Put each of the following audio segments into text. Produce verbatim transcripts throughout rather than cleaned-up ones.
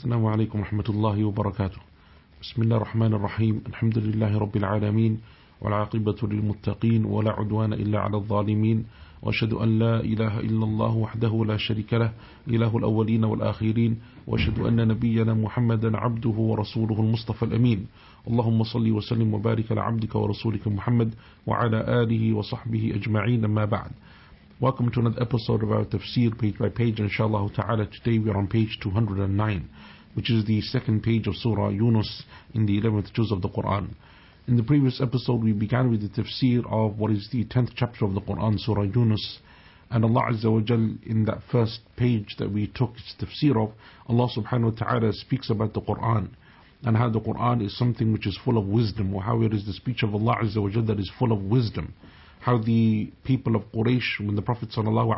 السلام عليكم ورحمة الله وبركاته. بسم الله الرحمن الرحيم. الحمد لله رب العالمين والعاقبة للمتقين ولا عدوان إلا على الظالمين، وأشهد أن لا إله إلا الله وحده لا شريك له إله الأولين والآخرين، وأشهد أن نبينا محمدا عبده ورسوله المصطفى الأمين. اللهم صل وسلم وبارك على عبدك ورسولك محمد وعلى آله وصحبه أجمعين. أما بعد. Welcome to another episode of our tafsir page by page, inshallah ta'ala. Today we are on page two hundred nine, which is the second page of Surah Yunus in the eleventh juz of the Quran. In the previous episode we began with the tafsir of what is the tenth chapter of the Quran, Surah Yunus. And Allah Azza wa Jal, in that first page that we took its tafsir of, Allah subhanahu wa ta'ala speaks about the Quran and how the Quran is something which is full of wisdom, or how it is the speech of Allah Azza wa Jal that is full of wisdom. How the people of Quraysh, when the Prophet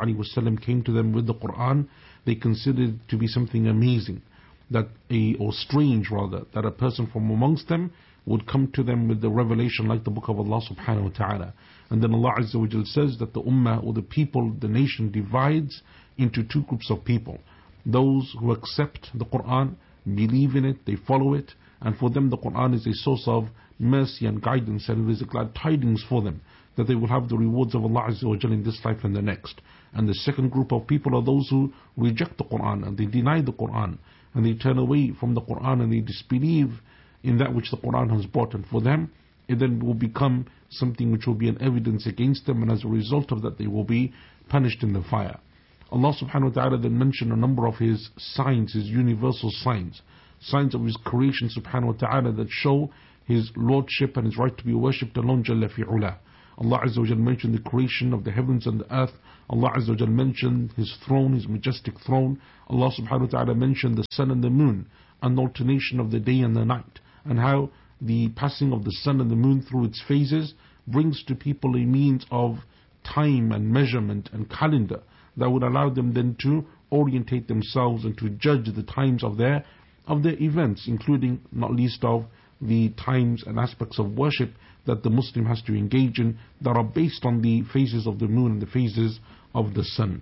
ﷺ came to them with the Quran, they considered it to be something amazing, that a or strange rather, that a person from amongst them would come to them with the revelation like the book of Allah subhanahu wa ta'ala. And then Allah Azza wa Jal says that the ummah, or the people, the nation, divides into two groups of people. Those who accept the Quran, believe in it, they follow it, and for them the Quran is a source of mercy and guidance, and it is a glad tidings for them that they will have the rewards of Allah Azza wa Jal in this life and the next. And the second group of people are those who reject the Quran and they deny the Quran and they turn away from the Quran and they disbelieve in that which the Quran has brought. And for them it then will become something which will be an evidence against them, and as a result of that they will be punished in the fire. Allah subhanahu wa ta'ala then mentioned a number of His signs, His universal signs, signs of His creation subhanahu wa ta'ala that show His lordship and His right to be worshipped alone Jalla fi'ula. Allah Azza wa Jal mentioned the creation of the heavens and the earth. Allah Azza wa Jal mentioned His throne, His majestic throne. Allah subhanahu wa ta'ala mentioned the sun and the moon, and the alternation of the day and the night, and how the passing of the sun and the moon through its phases brings to people a means of time and measurement and calendar that would allow them then to orientate themselves and to judge the times of their of their events, including not least of the times and aspects of worship that the Muslim has to engage in that are based on the phases of the moon and the phases of the sun.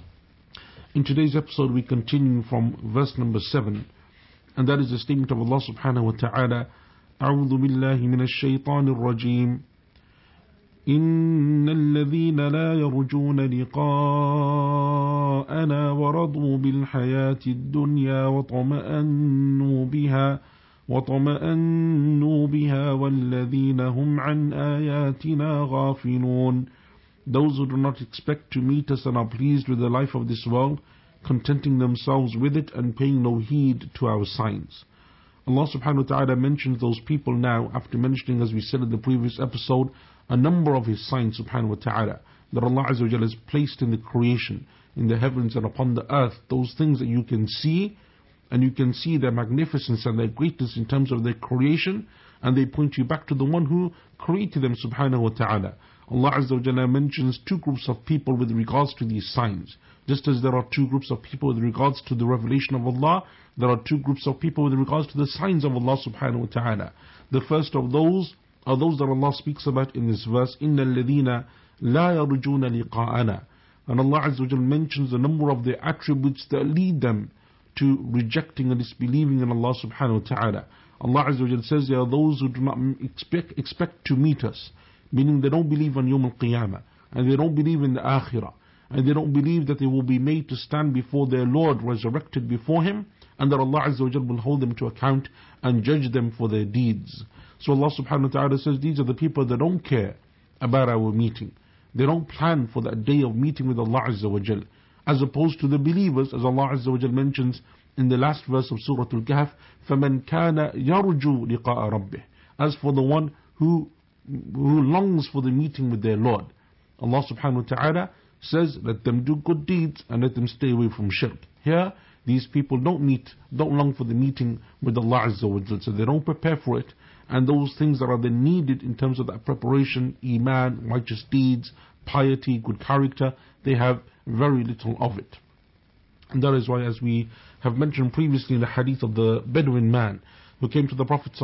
In today's episode we continue from verse number seven, and that is the statement of Allah subhanahu wa ta'ala: أعوذ بالله من الشيطان الرجيم إن الذين لا يرجون لقاءنا ورضوا بالحياة الدنيا وطمأنوا بها وطمأنوا بها والذين هم عن آياتنا غافلون. Those who do not expect to meet us and are pleased with the life of this world, contenting themselves with it and paying no heed to our signs. Allah subhanahu wa ta'ala mentions those people now after mentioning, as we said in the previous episode, a number of His signs subhanahu wa ta'ala that Allah Azza wa Jalla has placed in the creation, in the heavens and upon the earth, those things that you can see, and you can see their magnificence and their greatness in terms of their creation, and they point you back to the one who created them subhanahu wa ta'ala. Allah Azza wa Jalla mentions two groups of people with regards to these signs. Just as there are two groups of people with regards to the revelation of Allah, there are two groups of people with regards to the signs of Allah subhanahu wa ta'ala. The first of those are those that Allah speaks about in this verse, إِنَّ الَّذِينَ لَا يَرْجُونَ لِقَاءَنَا. And Allah Azza wa Jalla mentions a number of the attributes that lead them to rejecting and disbelieving in Allah subhanahu wa ta'ala. Allah Azza wa Jalla says there are those who do not expect, expect to meet us, meaning they don't believe on Yawm al-Qiyamah, and they don't believe in the Akhirah, and they don't believe that they will be made to stand before their Lord resurrected before Him, and that Allah Azza wa Jalla will hold them to account and judge them for their deeds. So Allah subhanahu wa ta'ala says these are the people that don't care about our meeting. They don't plan for that day of meeting with Allah Azza wa Jalla, as opposed to the believers, as Allah Azza wa Jalla mentions in the last verse of Surah Al-Kahf, فَمَنْ كَانَ يَرْجُو لِقَاءَ رَبِّهِ. As for the one who who longs for the meeting with their Lord, Allah subhanahu wa ta'ala says, let them do good deeds and let them stay away from shirk. Here, these people don't meet, don't long for the meeting with Allah Azza wa Jalla, so they don't prepare for it, and those things that are then needed in terms of that preparation, iman, righteous deeds, piety, good character, they have very little of it. And that is why, as we have mentioned previously in the hadith of the Bedouin man who came to the Prophet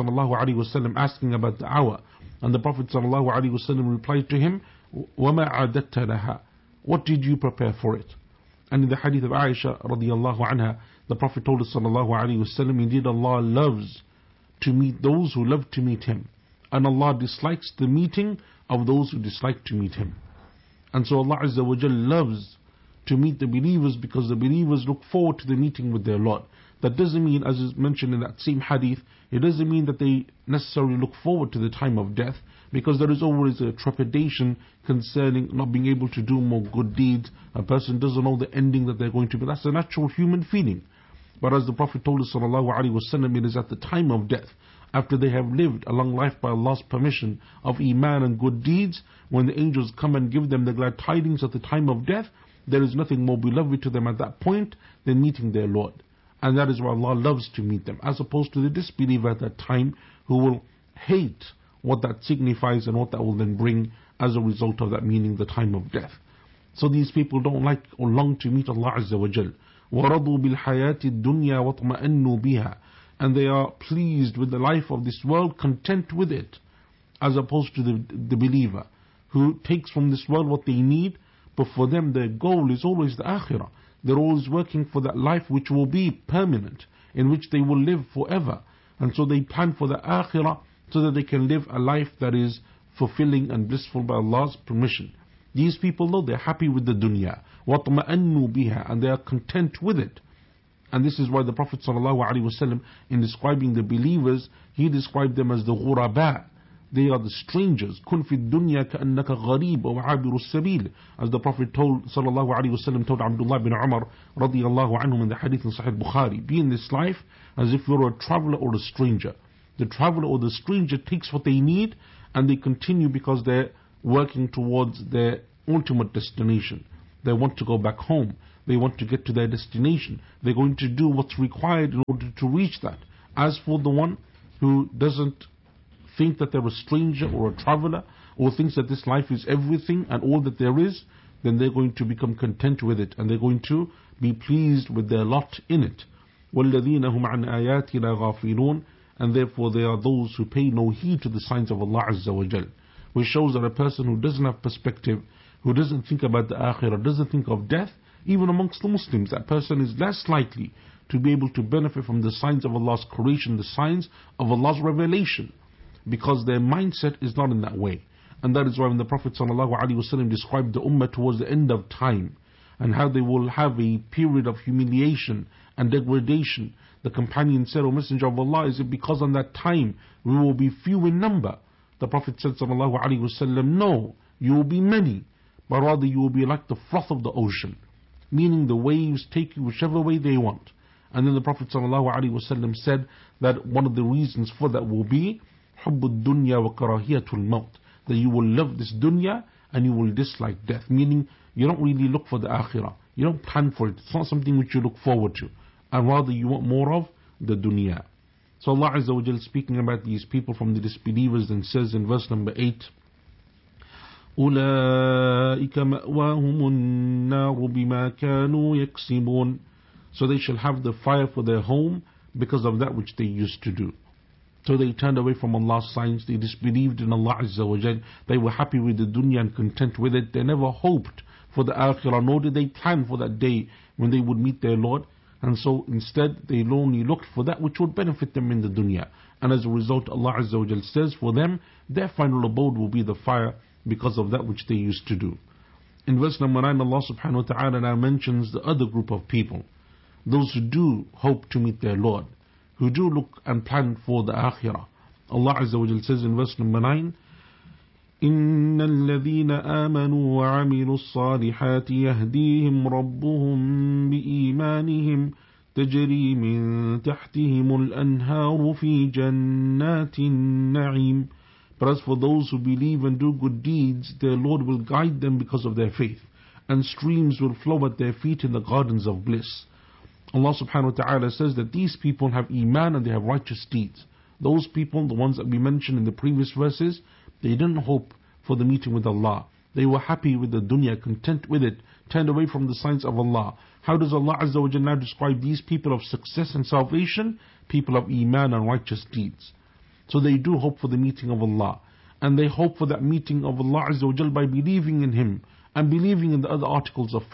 ﷺ asking about the hour, and the Prophet ﷺ replied to him, وَمَا عَدَدْتَ لَهَا. What did you prepare for it? And in the hadith of Aisha radiallahu anha, the Prophet told us sallallahu alayhi wasallam, indeed Allah loves to meet those who love to meet Him, and Allah dislikes the meeting of those who dislike to meet Him. And so Allah Azza wa Jal loves to meet the believers because the believers look forward to the meeting with their Lord. That doesn't mean, as is mentioned in that same hadith, it doesn't mean that they necessarily look forward to the time of death, because there is always a trepidation concerning not being able to do more good deeds. A person doesn't know the ending that they're going to be. That's a natural human feeling. But as the Prophet told us sallallahu alaihi wasallam, it is at the time of death, after they have lived a long life by Allah's permission of iman and good deeds, when the angels come and give them the glad tidings at the time of death, there is nothing more beloved to them at that point than meeting their Lord. And that is why Allah loves to meet them, as opposed to the disbeliever at that time, who will hate what that signifies and what that will then bring as a result of that, meaning the time of death. So these people don't like or long to meet Allah Azza wa Jal. وَرَضُوا بِالْحَيَاةِ الدُّنْيَا وَاطْمَأَنُّوا بِهَا, and they are pleased with the life of this world, content with it, as opposed to the, the believer, who takes from this world what they need, but for them their goal is always the akhirah. They're always working for that life which will be permanent, in which they will live forever. And so they plan for the akhirah so that they can live a life that is fulfilling and blissful by Allah's permission. These people, though, they're happy with the dunya, وَاطْمَأَنُّوا بِهَا, and they are content with it. And this is why the Prophet ﷺ, in describing the believers, he described them as the ghuraba. They are the strangers. كُنْ فِي الدُّنْيَا كَأَنَّكَ غَرِيبٌ وَعَابِرُ السَّبِيلِ, as the Prophet told sallallahu alaihi wasallam, told Abdullah bin Umar radiyallahu anhum in the hadith in Sahih Bukhari, be in this life as if you're a traveler or a stranger. The traveler or the stranger takes what they need and they continue because they're working towards their ultimate destination. They want to go back home. They want to get to their destination. They're going to do what's required in order to reach that. As for the one who doesn't think that they're a stranger or a traveler, or thinks that this life is everything and all that there is, then they're going to become content with it, and they're going to be pleased with their lot in it. وَالَّذِينَ هُمْ عَنْ آيَاتِنَا غَافِلُونَ, and therefore they are those who pay no heed to the signs of Allah Azza wa Jal. Which shows that a person who doesn't have perspective, who doesn't think about the akhirah, doesn't think of death, even amongst the Muslims, that person is less likely to be able to benefit from the signs of Allah's creation, the signs of Allah's revelation, because their mindset is not in that way. And that is why when the Prophet ﷺ described the ummah towards the end of time, and how they will have a period of humiliation and degradation, the companion said, O Messenger of Allah, is it because on that time we will be few in number? The Prophet said ﷺ, no, you will be many, but rather you will be like the froth of the ocean, meaning the waves take you whichever way they want. And then the Prophet ﷺ said that one of the reasons for that will be حُبُّ الدُّنْيَا وَكَرَاهِيَةُ الْمَوْتِ, that you will love this dunya and you will dislike death, meaning you don't really look for the akhirah, you don't plan for it, it's not something which you look forward to, and rather you want more of the dunya. So Allah Azza wa Jal, speaking about these people from the disbelievers, then says in verse number eight, أُولَٰئِكَ مَأْوَاهُمُ النَّارُ بِمَا كَانُوا يَكْسِبُونَ, so they shall have the fire for their home because of that which they used to do. So they turned away from Allah's signs, they disbelieved in Allah Azza wa Jal, they were happy with the dunya and content with it, they never hoped for the akhirah, nor did they plan for that day when they would meet their Lord. And so instead they only looked for that which would benefit them in the dunya. And as a result, Allah Azza wa Jal says for them, their final abode will be the fire because of that which they used to do. In verse number nine, Allah subhanahu wa ta'ala now mentions the other group of people, those who do hope to meet their Lord, who do look and plan for the akhirah. Allah Azza wa Jal says in verse number nine, إِنَّ الَّذِينَ آمَنُوا وَعَمِلُوا الصَّالِحَاتِ يَهْدِيهِمْ رَبُّهُمْ بِإِيمَانِهِمْ تَجْرِي مِنْ تَحْتِهِمُ الْأَنْهَارُ فِي جَنَّاتِ النَّعِيمِ. But as for those who believe and do good deeds, their Lord will guide them because of their faith, and streams will flow at their feet in the gardens of bliss. Allah subhanahu wa ta'ala says that these people have iman and they have righteous deeds. Those people, the ones that we mentioned in the previous verses, they didn't hope for the meeting with Allah. They were happy with the dunya, content with it, turned away from the signs of Allah. How does Allah Azza wa Jalla describe these people of success and salvation? People of iman and righteous deeds. So they do hope for the meeting of Allah. And they hope for that meeting of Allah Azza wa Jalla by believing in Him and believing in the other articles of faith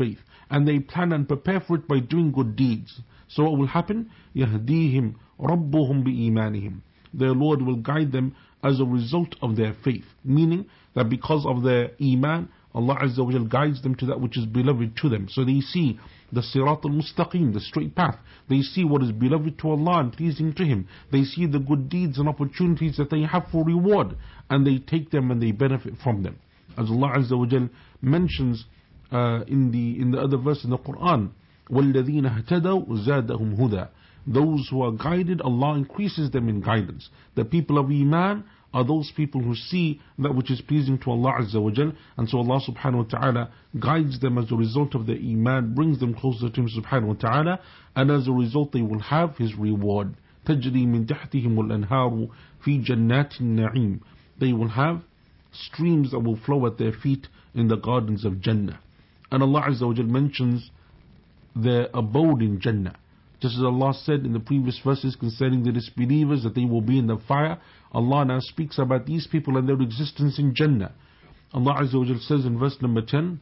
and they plan and prepare for it by doing good deeds. So what will happen? يَهْدِيهِمْ رَبُّهُمْ بِإِيمَانِهِمْ. Their Lord will guide them as a result of their faith. Meaning that because of their iman, Allah Azza wa Jal guides them to that which is beloved to them. So they see the Sirat al-Mustaqim, the straight path. They see what is beloved to Allah and pleasing to Him. They see the good deeds and opportunities that they have for reward, and they take them and they benefit from them. As Allah Azza wa Jal mentions uh, in the in the other verse in the Quran, وَالَّذِينَ اهْتَدَوْا زَادَهُمْ هُدًى. Those who are guided, Allah increases them in guidance. The people of Iman are those people who see that which is pleasing to Allah Azza wa Jal, and so Allah subhanahu wa ta'ala guides them as a result of their Iman, brings them closer to Him subhanahu wa ta'ala, and as a result they will have His reward. تَجْرِي مِن تَحْتِهِمُ الْأَنْهَارُ فِي جَنَّاتِ النَّعِيمِ. They will have streams that will flow at their feet in the gardens of Jannah. And Allah Azza wa Jal mentions their abode in Jannah. Just as Allah said in the previous verses concerning the disbelievers that they will be in the fire, Allah now speaks about these people and their existence in Jannah. Allah Azza wa Jal says in verse number ten,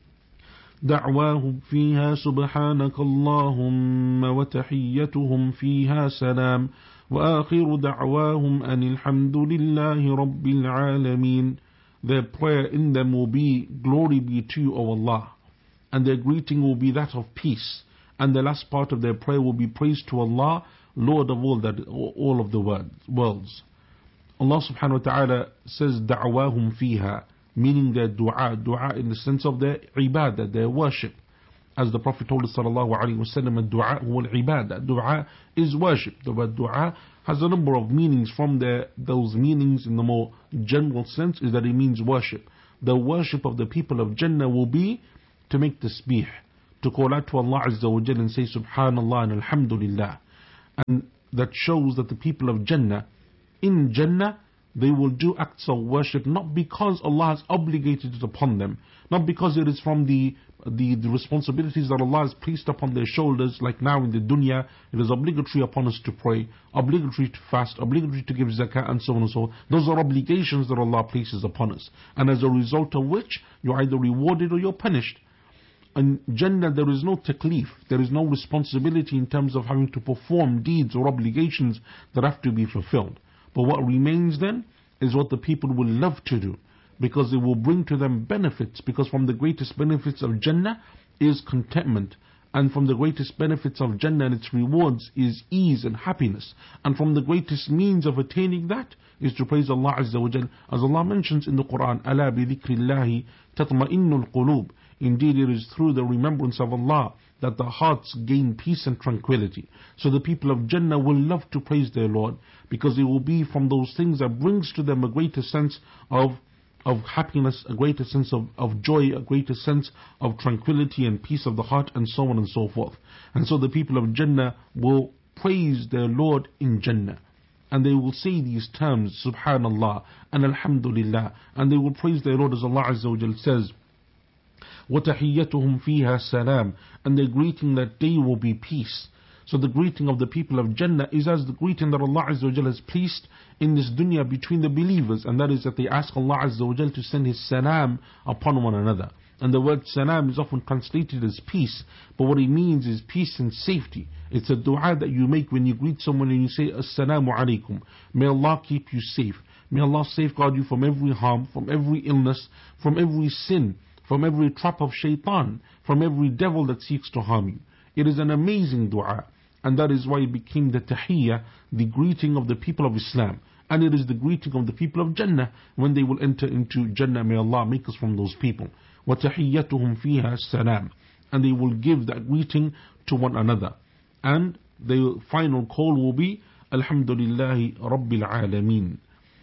دعواهم فيها سبحانك اللهم وتحيتهم فيها سلام وآخر دعواهم أن الحمد لله رب العالمين. Their prayer in them will be, glory be to you, O Allah. And their greeting will be that of peace. And the last part of their prayer will be praise to Allah, Lord of all that all of the worlds. Allah subhanahu wa ta'ala says da'wahum fiha, meaning their dua, dua in the sense of their ibadah, their worship. As the Prophet told us sallallahu alayhi wa sallam, dua huwa al-ibadah. Dua is worship. The word dua has a number of meanings. From their, those meanings in the more general sense is that it means worship. The worship of the people of Jannah will be to make tasbih, to call out to Allah Azza wa Jal and say Subhanallah and Alhamdulillah. And that shows that the people of Jannah, in Jannah, they will do acts of worship not because Allah has obligated it upon them, not because it is from the, the, the responsibilities that Allah has placed upon their shoulders, like now in the dunya, it is obligatory upon us to pray, obligatory to fast, obligatory to give zakah, and so on and so on. Those are obligations that Allah places upon us. And as a result of which, you're either rewarded or you're punished. In Jannah there is no taklif, there is no responsibility in terms of having to perform deeds or obligations that have to be fulfilled. But what remains then is what the people will love to do, because it will bring to them benefits, because from the greatest benefits of Jannah is contentment, and from the greatest benefits of Jannah and its rewards is ease and happiness, and from the greatest means of attaining that is to praise Allah Azza wa Jal, as Allah mentions in the Quran, أَلَا بِذِكْرِ اللَّهِ تَطْمَئِنُّ الْقُلُوبِ. Indeed, it is through the remembrance of Allah that the hearts gain peace and tranquility. So the people of Jannah will love to praise their Lord, because it will be from those things that brings to them a greater sense of of happiness, a greater sense of, of joy, a greater sense of tranquility and peace of the heart, and so on and so forth. And so the people of Jannah will praise their Lord in Jannah. And they will say these terms, Subhanallah and Alhamdulillah, and they will praise their Lord as Allah Azza wa Jal says, وَتَحِيَّتُهُمْ فِيهَا سَلَامٌ. And their greeting that day will be peace. So the greeting of the people of Jannah is as the greeting that Allah Azza wa Jal has placed in this dunya between the believers, and that is that they ask Allah Azza wa Jal to send His salam upon one another. And the word salam is often translated as peace, but what it means is peace and safety. It's a dua that you make when you greet someone and you say Assalamu alaikum. May Allah keep you safe. May Allah safeguard you from every harm, from every illness, from every sin, from every trap of shaitan, from every devil that seeks to harm you. It is an amazing dua, and that is why it became the tahiyyah, the greeting of the people of Islam. And it is the greeting of the people of Jannah when they will enter into Jannah. May Allah make us from those people. وَتَحِيَّتُهُمْ فِيهَا السَّلَامُ. And they will give that greeting to one another. And the final call will be Alhamdulillahi Rabbil Alameen.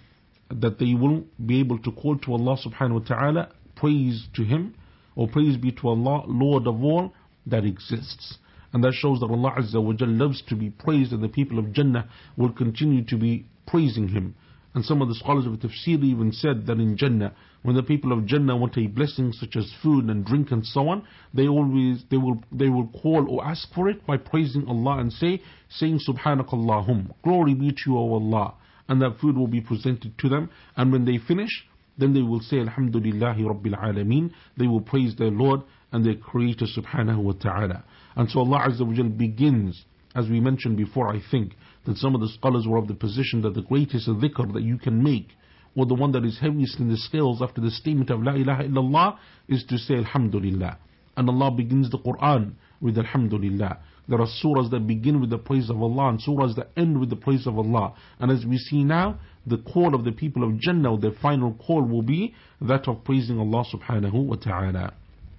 That they will be able to call to Allah subhanahu wa ta'ala, praise to Him, or praise be to Allah, Lord of all that exists. And that shows that Allah Azza wa Jal loves to be praised, and the people of Jannah will continue to be praising Him. And some of the scholars of Tafsir even said that in Jannah, when the people of Jannah want a blessing such as food and drink and so on, they always they will they will call or ask for it by praising Allah and say saying Subhanakallahum, glory be to you, O Allah, and that food will be presented to them. And when they finish, then they will say Alhamdulillahi Rabbil Alameen. They will praise their Lord and their Creator subhanahu wa ta'ala. And so Allah Azza wa Jal begins, as we mentioned before, I think, that some of the scholars were of the position that the greatest dhikr that you can make, or the one that is heaviest in the scales after the statement of La ilaha illallah, is to say Alhamdulillah. And Allah begins the Quran with Alhamdulillah. There are surahs that begin with the praise of Allah and surahs that end with the praise of Allah. And as we see now, the call of the people of Jannah, their final call will be that of praising Allah subhanahu wa ta'ala.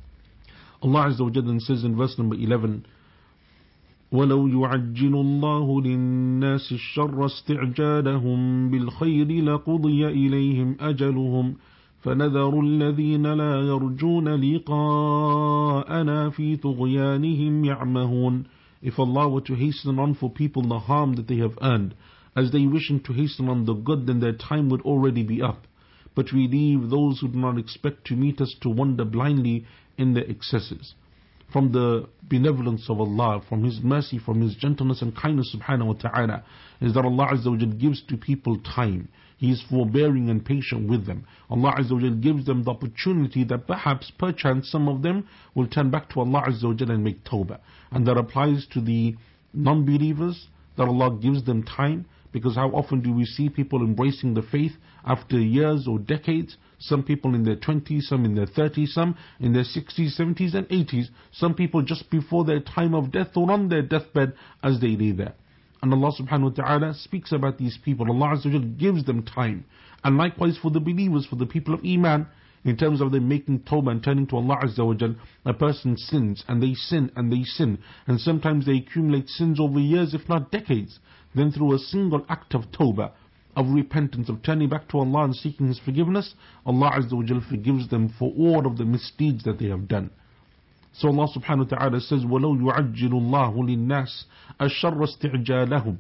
Allah Azza wa Jalla says in verse number eleven, وَلَوْ يُعَجِّلُ اللَّهُ لِلنَّاسِ الشَّرَّ اسْتِعْجَالَهُمْ بِالْخَيْرِ لَقُضِيَ إِلَيْهِمْ أَجَلُهُمْ فَنَذَرُ الَّذِينَ لَا يَرْجُونَ لِقَاءَنَا فِي طُغْيَانِهِمْ يَعْمَهُونَ. If Allah were to hasten on for people the harm that they have earned, as they wishing to hasten on the good, then their time would already be up. But we leave those who do not expect to meet us to wander blindly in their excesses. From the benevolence of Allah, from His mercy, from His gentleness and kindness subhanahu wa ta'ala, is that Allah Azza wa Jal gives to people time. He is forbearing and patient with them. Allah Azza wa Jal gives them the opportunity that perhaps, perchance, some of them will turn back to Allah Azza wa Jal and make tawbah. And that applies to the non-believers, that Allah gives them time, because how often do we see people embracing the faith after years or decades? Some people in their twenties, some in their thirties, some in their sixties, seventies and eighties. Some people just before their time of death or on their deathbed as they lay there. And Allah subhanahu wa ta'ala speaks about these people. Allah Azza wa Jal gives them time. And likewise for the believers, for the people of Iman, in terms of them making tawbah and turning to Allah Azza wa Jal, a person sins and they sin and they sin. And sometimes they accumulate sins over years, if not decades. Then through a single act of tawbah, of repentance, of turning back to Allah and seeking His forgiveness, Allah Azza wa Jal forgives them for all of the misdeeds that they have done. So Allah subhanahu wa ta'ala says, وَلَوْ يُعَجِّلُ اللَّهُ لِلنَّاسِ الشَّرَّ اسْتِعْجَالَهُمْ